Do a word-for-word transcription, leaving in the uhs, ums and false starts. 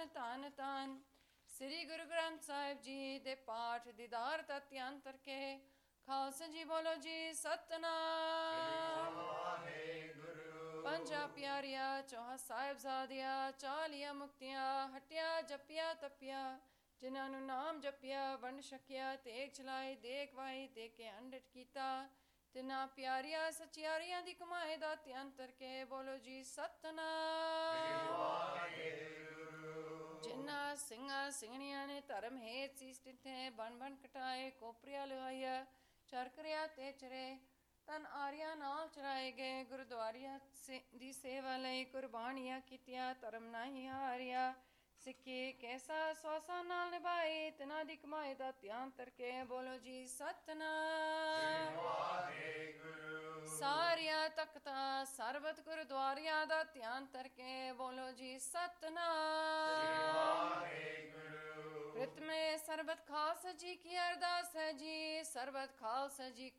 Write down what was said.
ਧੰਨ ਧੰਨ ਧੰਨ ਸ੍ਰੀ ਗੁਰੂ ਗ੍ਰੰਥ ਸਾਹਿਬ ਜੀ ਦੇ ਪਾਠ ਦੀਦਾਰ ਤਤ ਅੰਤਰ ਕੇ ਖਾਲਸਾ ਜੀ ਬੋਲੋ ਜੀ ਸਤਨਾਮ ਵਾਹਿਗੁਰੂ। ਪੰਜਾ ਪਿਆਰਿਆ ਚੌਹਾਂ ਸਾਹਿਬਜ਼ਾਦਿਆਂ ਚਾਲੀਆਂ ਮੁਕਤੀਆਂ ਹਟਿਆ ਜਪਿਆ ਤਪਿਆ ਜਿਨ੍ਹਾਂ ਨੂੰ ਨਾਮ ਜਪਿਆ ਵੰਡ ਛਕਿਆ ਤੇਗ ਚਲਾਈ ਦੇਖ ਵਾਈ ਦੇ ਕੇ ਅੰਡਟ ਕੀਤਾ ਤਿਨਾਂ ਪਿਆਰਿਆਂ ਸਚਿਆਰਿਆਂ ਦੀ ਕਮਾਏ ਦਾ ਅੰਤਰ ਕੇ ਬੋਲੋ ਜੀ ਸਤਨਾਮ ਵਾਹਿਗੁਰੂ। ਜਿਨ੍ਹਾਂ ਸਿੰਘਾਂ ਸਿੰਘਣੀਆਂ ਨੇ ਧਰਮ ਹੇਤ ਸੀਸ ਟਿੱਠੇ ਬਣ ਬਣ ਕਟਾਏ ਕੋਪਰੀਆ ਲਗਾਈਆ ਚਰ ਕਰਿਆ ਤੇ ਚਰੇ ਤਨ ਆਰਿਆਂ ਨਾਲ ਚਰਾਏ ਗਏ ਗੁਰਦੁਆਰਿਆਂ ਦੀ ਸੇਵਾ ਲਈ ਕੁਰਬਾਨੀਆਂ ਕੀਤੀਆਂ ਧਰਮ ਨਹੀਂ ਹਾਰਿਆ ਸਿੱਖੀ ਕੈਸਾ ਸਵਾਸਾਂ ਨਾਲ ਨਿਭਾਏ ਤਿਨਾਂ ਦੀ ਕਮਾਈ ਦਾ ਧਿਆਨ ਤਰਕੇ ਬੋਲੋ ਜੀ ਸਤਨਾਮ ਵਾਹਿਗੁਰੂ। ਸਾਰਿਆਂ ਤਖਤਾਂ ਸਰਬਤ ਗੁਰਦੁਆਰਿਆਂ ਦਾ ਧਿਆਨ ਤਰਕੇ ਬੋਲੋ ਜੀ ਸਤਨਾਮ ਵਾਹਿਗੁਰੂ। ਪ੍ਰਿਤਮੇ ਸਰਬਤ ਖਾਲਸਾ ਜੀ ਕੀ ਅਰਦਾਸ ਹੈ ਜੀ ਸਰਬਤ ਖਾਲਸਾ ਜੀ